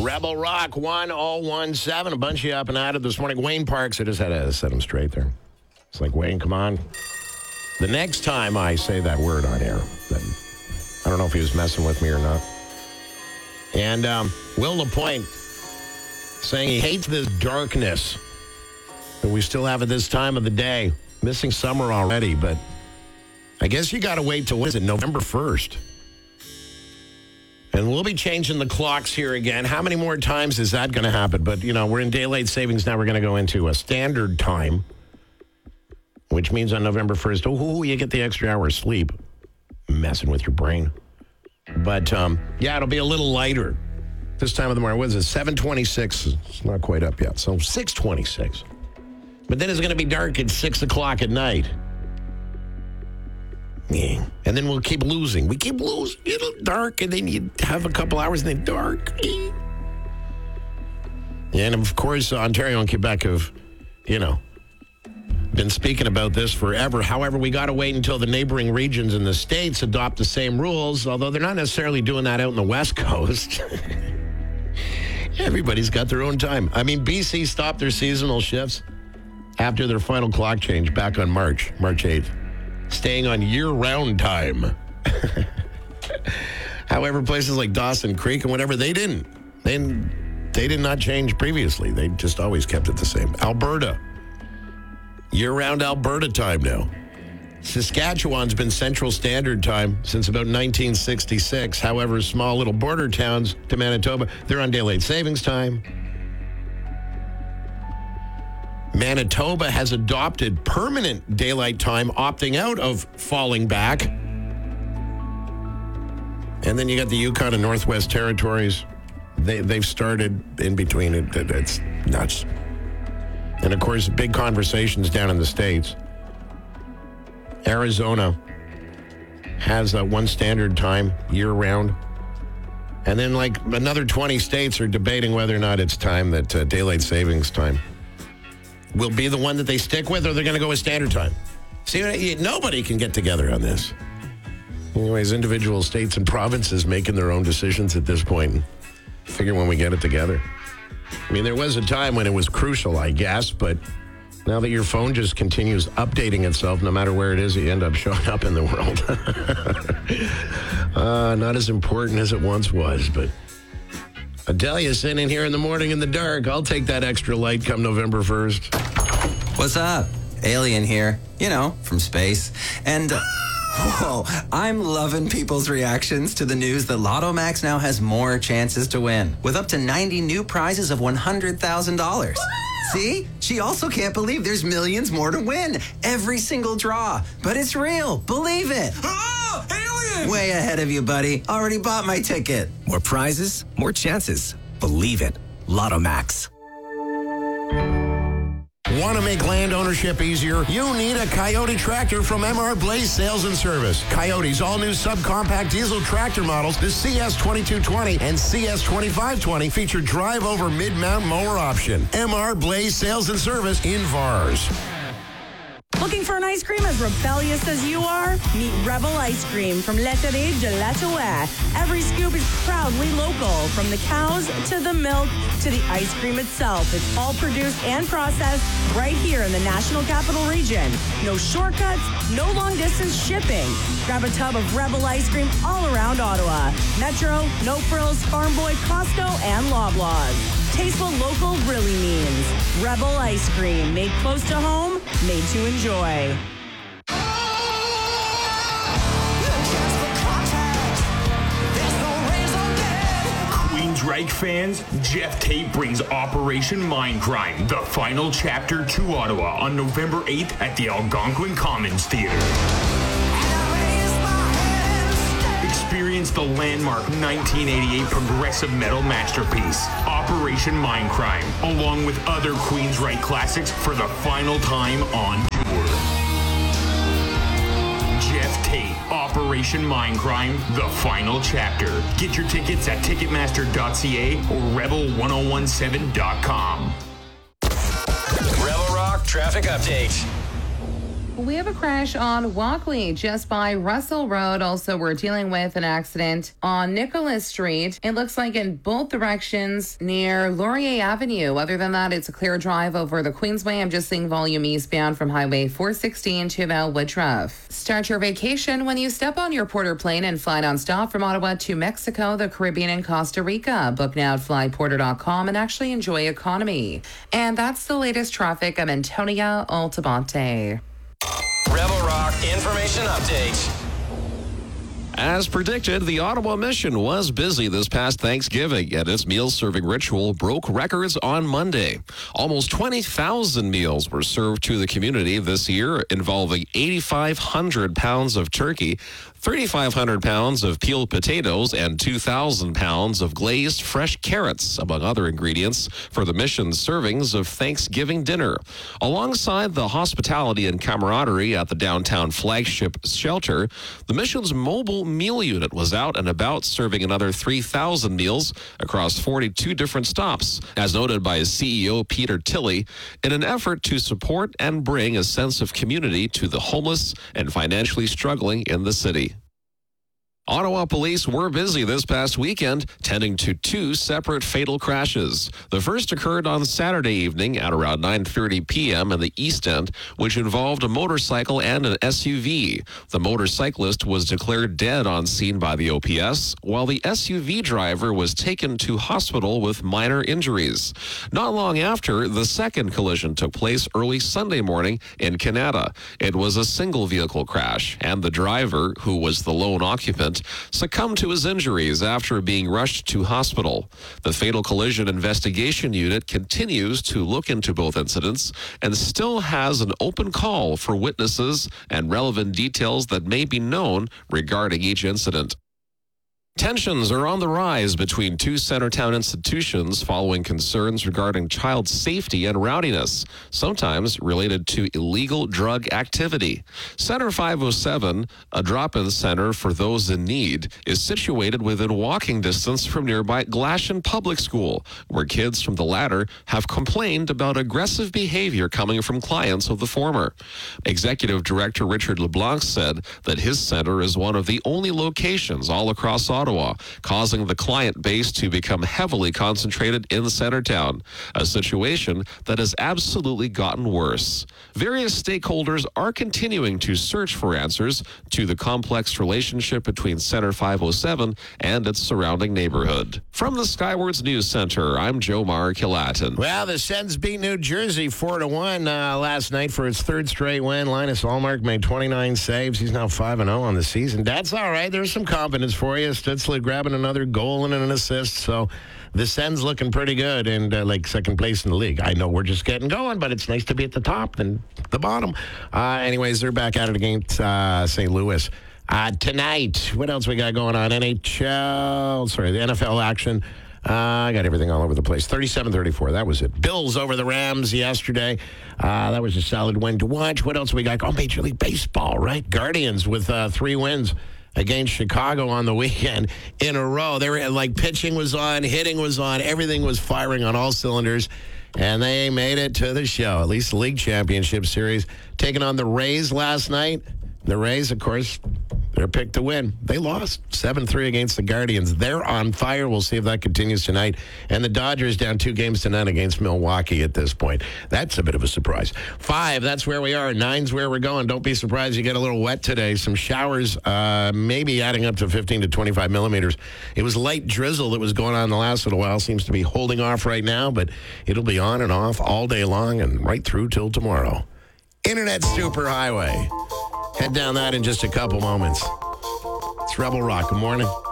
Rebel Rock 1017. A bunch of you up and at it this morning. Wayne Parks, I just had to set him straight there. It's like, Wayne, come on. The next time I say that word on air, then I don't know if he was messing with me or not. And Will LaPointe saying he hates this darkness that we still have at this time of the day. Missing summer already, but I guess you got to wait till, what is it, November 1st? And we'll be changing the clocks here again. How many more times is that going to happen? But, we're in daylight savings now. We're going to go into a standard time, which means on November 1st, you get the extra hour of sleep. Messing with your brain. But, it'll be a little lighter this time of the morning. What is it, 7:26? It's not quite up yet. So 6:26. But then it's going to be dark at 6 o'clock at night. Yeah. And then we'll keep losing. We keep losing. It'll dark, and then you have a couple hours, and then dark. And, of course, Ontario and Quebec have, been speaking about this forever. However, we got to wait until the neighboring regions in the States adopt the same rules, although they're not necessarily doing that out in the West Coast. Everybody's got their own time. I mean, BC stopped their seasonal shifts after their final clock change back on March 8th. Staying on year-round time. However, places like Dawson Creek and whatever, they didn't. They did not change previously. They just always kept it the same. Alberta. Year-round Alberta time now. Saskatchewan's been Central Standard Time since about 1966. However, small little border towns to Manitoba, they're on daylight savings time. Manitoba has adopted permanent daylight time, opting out of falling back. And then you got the Yukon and Northwest Territories. They've started in between. It's nuts. And, of course, big conversations down in the States. Arizona has one standard time year-round. And then, another 20 states are debating whether or not it's time that daylight savings time will be the one that they stick with, or they're going to go with standard time. See, nobody can get together on this. Anyways, individual states and provinces making their own decisions at this point. Figure when we get it together. I mean, there was a time when it was crucial, I guess, but now that your phone just continues updating itself, no matter where it is, you end up showing up in the world. Not as important as it once was, but Adelia's sitting here in the morning in the dark. I'll take that extra light come November 1st. What's up? Alien here, from space. And, I'm loving people's reactions to the news that Lotto Max now has more chances to win, with up to 90 new prizes of $100,000. See? She also can't believe there's millions more to win. Every single draw. But it's real. Believe it. Oh, alien! Way ahead of you, buddy. Already bought my ticket. More prizes, more chances. Believe it. Lotto Max. Want to make land ownership easier? You need a Coyote tractor from MR Blaze Sales and Service. Coyote's all-new subcompact diesel tractor models, the CS2220 and CS2520, feature drive-over mid-mount mower option. MR Blaze Sales and Service in Vars. Looking for an ice cream as rebellious as you are? Meet Rebel Ice Cream from Laiterie de l'Ottawa. Every scoop is proudly local, from the cows to the milk to the ice cream itself. It's all produced and processed right here in the National Capital Region. No shortcuts, no long-distance shipping. Grab a tub of Rebel Ice Cream all around Ottawa. Metro, No Frills, Farm Boy, Costco, and Loblaws. Taste what local really means. Rebel Ice Cream, made close to home, made to enjoy. Queensryche fans, Jeff Tate brings Operation Mindcrime, the final chapter, to Ottawa on November 8th at the Algonquin Commons Theatre. Experience the landmark 1988 progressive metal masterpiece, Operation Mindcrime, along with other Queensryche classics for the final time on tour. Jeff Tate, Operation Mindcrime, the final chapter. Get your tickets at Ticketmaster.ca or Rebel1017.com. Rebel Rock traffic update. We have a crash on Walkley just by Russell Road. Also, we're dealing with an accident on Nicholas Street. It looks like in both directions near Laurier Avenue. Other than that, it's a clear drive over the Queensway. I'm just seeing volume eastbound from Highway 416 to Val Woodruff. Start your vacation when you step on your Porter plane and fly nonstop from Ottawa to Mexico, the Caribbean, and Costa Rica. Book now at flyporter.com and actually enjoy economy. And that's the latest traffic. I'm Antonia Altamonte. Rebel Rock Information Update. As predicted, the Ottawa Mission was busy this past Thanksgiving, and its meal-serving ritual broke records on Monday. Almost 20,000 meals were served to the community this year, involving 8,500 pounds of turkey, 3,500 pounds of peeled potatoes, and 2,000 pounds of glazed fresh carrots, among other ingredients, for the mission's servings of Thanksgiving dinner. Alongside the hospitality and camaraderie at the downtown flagship shelter, the mission's mobile meal unit was out and about serving another 3,000 meals across 42 different stops, as noted by CEO Peter Tilley, in an effort to support and bring a sense of community to the homeless and financially struggling in the city. Ottawa police were busy this past weekend, tending to two separate fatal crashes. The first occurred on Saturday evening at around 9:30 p.m. in the East End, which involved a motorcycle and an SUV. The motorcyclist was declared dead on scene by the OPS, while the SUV driver was taken to hospital with minor injuries. Not long after, the second collision took place early Sunday morning in Canada. It was a single vehicle crash, and the driver, who was the lone occupant, succumbed to his injuries after being rushed to hospital. The fatal collision investigation unit continues to look into both incidents and still has an open call for witnesses and relevant details that may be known regarding each incident. Tensions are on the rise between two Centertown institutions following concerns regarding child safety and rowdiness, sometimes related to illegal drug activity. Center 507, a drop-in center for those in need, is situated within walking distance from nearby Glashan Public School, where kids from the latter have complained about aggressive behavior coming from clients of the former. Executive Director Richard LeBlanc said that his center is one of the only locations all across Ottawa, causing the client base to become heavily concentrated in Centertown, a situation that has absolutely gotten worse. Various stakeholders are continuing to search for answers to the complex relationship between Center 507 and its surrounding neighborhood. From the Skywards News Center, I'm Jomar Kilatin. Well, the Sens beat New Jersey 4-1 last night for its third straight win. Linus Ullmark made 29 saves. He's now 5-0 on the season. That's all right. There's some confidence for you. Stutzle grabbing another goal and an assist. So the Sens looking pretty good and like second place in the league. I know we're just getting going, but it's nice to be at the top than the bottom. Anyways, they're back at it against St. Louis. Tonight, what else we got going on? the NFL action. I got everything all over the place. 37-34, that was it. Bills over the Rams yesterday. That was a solid win to watch. What else we got? Oh, Major League Baseball, right? Guardians with 3 wins against Chicago on the weekend in a row. They were like pitching was on, hitting was on, everything was firing on all cylinders, and they made it to the show, at least the League Championship Series, taking on the Rays last night. The Rays, of course, they're picked to win. They lost 7-3 against the Guardians. They're on fire. We'll see if that continues tonight. And the Dodgers down 2-0 against Milwaukee at this point. That's a bit of a surprise. 5, that's where we are. 9's where we're going. Don't be surprised you get a little wet today. Some showers, maybe adding up to 15 to 25 millimeters. It was light drizzle that was going on the last little while. Seems to be holding off right now, but it'll be on and off all day long and right through till tomorrow. Internet Superhighway. Head down that in just a couple moments. It's Rebel Rock. Good morning.